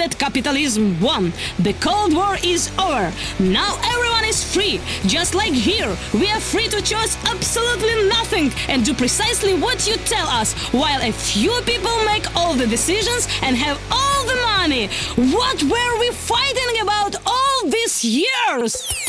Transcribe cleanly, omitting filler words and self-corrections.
that capitalism won. The Cold War is over. Now everyone is free. Just like here, we are free to choose absolutely nothing and do precisely what you tell us, while a few people make all the decisions and have all the money. What were we fighting about all these years?